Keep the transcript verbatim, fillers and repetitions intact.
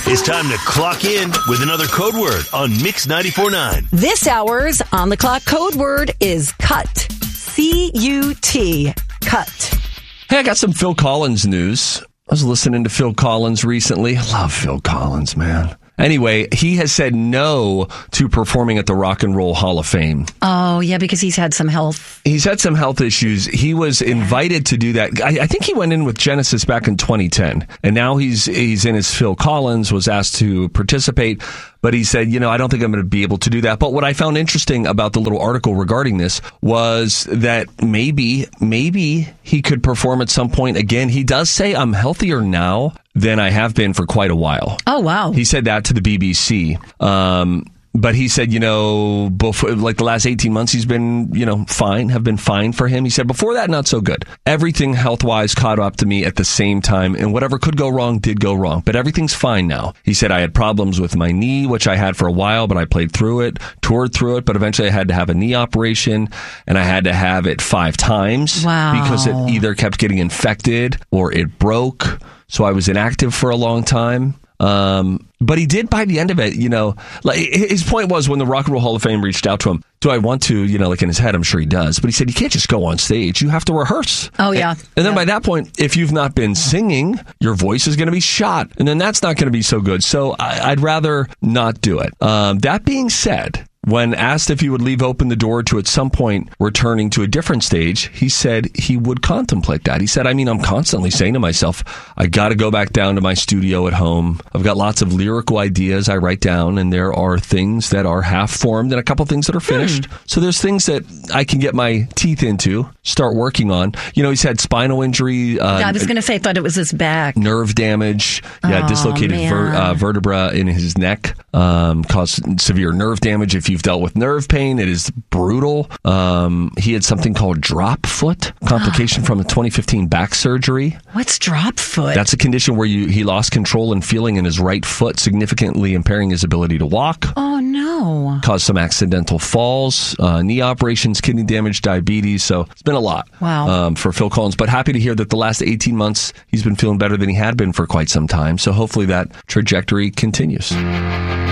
It's time to clock in with another code word on Mix ninety-four point nine. This hour's on the clock code word is cut. C U T. Cut. Hey, I got some Phil Collins news. I was listening to Phil Collins recently. I love Phil Collins, man. Anyway, he has said no to performing at the Rock and Roll Hall of Fame. Oh, yeah, because he's had some health. He's had some health issues. He was invited to do that. I, I think he went in with Genesis back in twenty ten, and now he's he's in as Phil Collins, was asked to participate. But he said, you know, I don't think I'm going to be able to do that. But what I found interesting about the little article regarding this was that maybe, maybe he could perform at some point again. He does say, I'm healthier now than I have been for quite a while. Oh, wow. He said that to the B B C. Um, But he said, you know, before, like the last eighteen months, he's been, you know, fine, have been fine for him. He said, before that, not so good. Everything health-wise caught up to me at the same time, and whatever could go wrong did go wrong. But everything's fine now. He said, I had problems with my knee, which I had for a while, but I played through it, toured through it, but eventually I had to have a knee operation, and I had to have it five times. Wow. Because it either kept getting infected or it broke. So I was inactive for a long time. Um, but he did by the end of it, you know, like his point was when the Rock and Roll Hall of Fame reached out to him, do I want to, you know, like in his head, I'm sure he does, but he said, you can't just go on stage. You have to rehearse. Oh, yeah. And, and then yeah. by that point, if you've not been singing, your voice is going to be shot. And then that's not going to be so good. So I, I'd rather not do it. Um, that being said, when asked if he would leave open the door to at some point returning to a different stage, he said he would contemplate that. He said, I mean, I'm constantly saying to myself, I got to go back down to my studio at home. I've got lots of lyrical ideas I write down, and there are things that are half formed and a couple things that are finished. Hmm. So there's things that I can get my teeth into, start working on. You know, he's had spinal injury. Uh, yeah, I was going to say, I thought it was his back. Nerve damage. Yeah, oh, dislocated ver- uh, vertebra in his neck. Um, caused severe nerve damage. If you've dealt with nerve pain, it is brutal. Um, he had something called drop foot, complication from a twenty fifteen back surgery. What's drop foot? That's a condition where you he lost control and feeling in his right foot, significantly impairing his ability to walk. Oh, no. Caused some accidental falls, uh, knee operations, kidney damage, diabetes. So it's been a lot wow. um, for Phil Collins. But happy to hear that the last eighteen months, he's been feeling better than he had been for quite some time. So hopefully that trajectory continues.